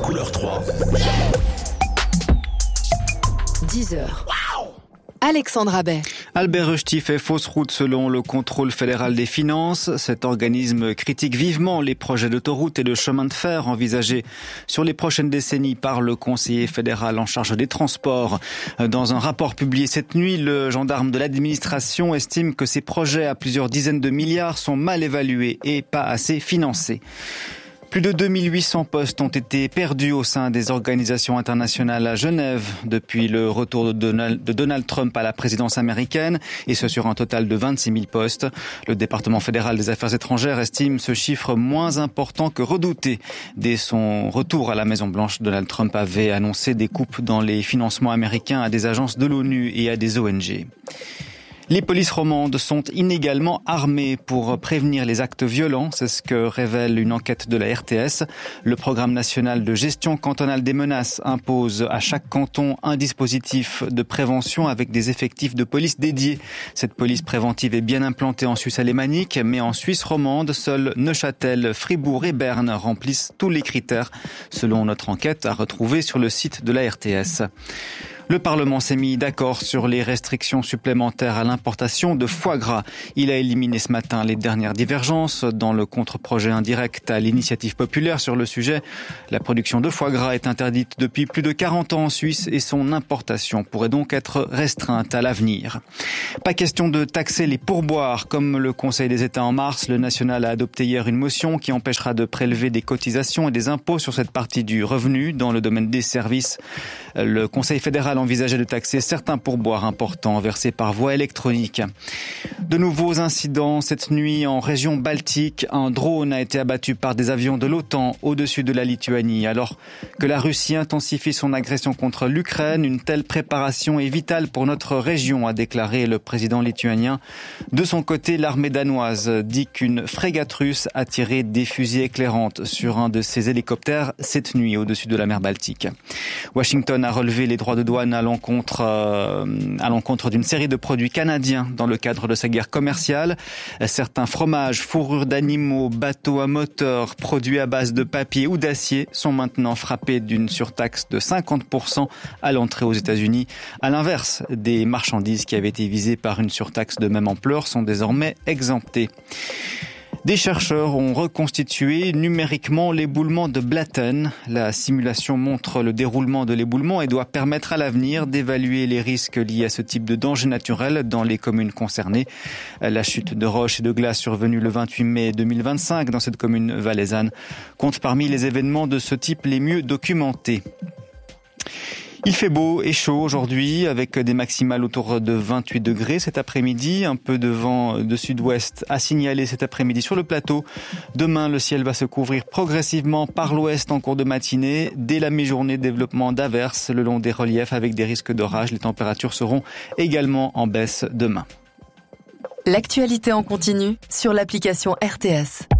Couleur 3. 10h. Alexandre Abbet. Albert Rushdie fait fausse route selon le Contrôle fédéral des finances. Cet organisme critique vivement les projets d'autoroute et de chemin de fer envisagés sur les prochaines décennies par le conseiller fédéral en charge des transports. Dans un rapport publié cette nuit, le gendarme de l'administration estime que ces projets à plusieurs dizaines de milliards sont mal évalués et pas assez financés. Plus de 2800 postes ont été perdus au sein des organisations internationales à Genève depuis le retour de Donald Trump à la présidence américaine, et ce sur un total de 26 000 postes. Le département fédéral des affaires étrangères estime ce chiffre moins important que redouté. Dès son retour à la Maison-Blanche, Donald Trump avait annoncé des coupes dans les financements américains à des agences de l'ONU et à des ONG. Les polices romandes sont inégalement armées pour prévenir les actes violents, c'est ce que révèle une enquête de la RTS. Le programme national de gestion cantonale des menaces impose à chaque canton un dispositif de prévention avec des effectifs de police dédiés. Cette police préventive est bien implantée en Suisse alémanique, mais en Suisse romande, seuls Neuchâtel, Fribourg et Berne remplissent tous les critères, selon notre enquête à retrouver sur le site de la RTS. Le Parlement s'est mis d'accord sur les restrictions supplémentaires à l'importation de foie gras. Il a éliminé ce matin les dernières divergences dans le contre-projet indirect à l'initiative populaire sur le sujet. La production de foie gras est interdite depuis plus de 40 ans en Suisse et son importation pourrait donc être restreinte à l'avenir. Pas question de taxer les pourboires. Comme le Conseil des États en mars, le national a adopté hier une motion qui empêchera de prélever des cotisations et des impôts sur cette partie du revenu dans le domaine des services. Le Conseil fédéral envisageait de taxer certains pourboires importants versés par voie électronique. De nouveaux incidents cette nuit en région baltique. Un drone a été abattu par des avions de l'OTAN au-dessus de la Lituanie. Alors que la Russie intensifie son agression contre l'Ukraine, une telle préparation est vitale pour notre région, a déclaré le président lituanien. De son côté, l'armée danoise dit qu'une frégate russe a tiré des fusées éclairantes sur un de ses hélicoptères cette nuit au-dessus de la mer Baltique. Washington a relevé les droits de douane à l'encontre d'une série de produits canadiens dans le cadre de sa guerre commerciale. Certains fromages, fourrures d'animaux, bateaux à moteur, produits à base de papier ou d'acier sont maintenant frappés d'une surtaxe de 50% à l'entrée aux États-Unis. À l'inverse, des marchandises qui avaient été visées par une surtaxe de même ampleur sont désormais exemptées. Des chercheurs ont reconstitué numériquement l'éboulement de Blatten. La simulation montre le déroulement de l'éboulement et doit permettre à l'avenir d'évaluer les risques liés à ce type de danger naturel dans les communes concernées. La chute de roches et de glace survenue le 28 mai 2025 dans cette commune valaisanne compte parmi les événements de ce type les mieux documentés. Il fait beau et chaud aujourd'hui avec des maximales autour de 28 degrés cet après-midi. Un peu de vent de sud-ouest à signaler cet après-midi sur le plateau. Demain, le ciel va se couvrir progressivement par l'ouest en cours de matinée. Dès la mi-journée, développement d'averses le long des reliefs avec des risques d'orage. Les températures seront également en baisse demain. L'actualité en continu sur l'application RTS.